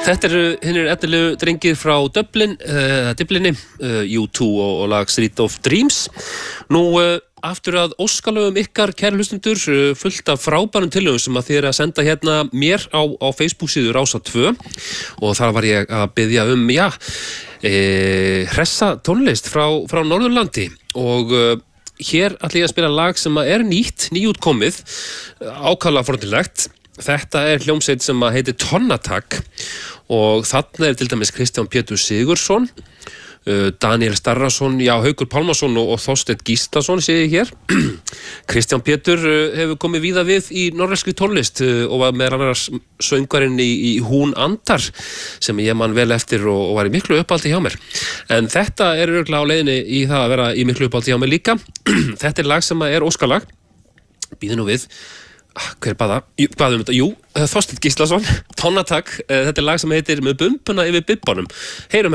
Þetta eru hinnir efnilegu drengir frá Dublinni, U2 og lag Street of Dreams. Nú, aftur að óskalögum ykkar, kæru hlustundur, fullt af frábærum tillögum sem að þið eru að senda hérna mér á Facebook-síðu Rásar 2 og þar var ég að biðja hressa tónlist frá Norðurlandi og hér ætla ég að spila lag sem er nýútkomið, ákaflega forvitnilegt. Þetta hljómsveit sem heitir Tonnatak og þarna til dæmis Kristján Pétur Sigurðsson, Daniel Starrason, Haukur Pálmason og Þorsteinn Gíslason sé ég hér. Kristján Pétur hefur komið víða við í norrænskri tónlist og var meðal annars söngvarinn í Hún andar sem ég man vel eftir og var í miklu uppáldi hjá mér. En þetta örugglega á leiðinni í það að vera í miklu uppáldi hjá mér líka. Þetta lag sem óskalag. Bíðu nú við. Hver baða? Hvað þetta? Jú, Þorsteinn Gíslason, Tonnatak. Þetta lag sem heitir Með bumbuna yfir bibbanum. Heyrum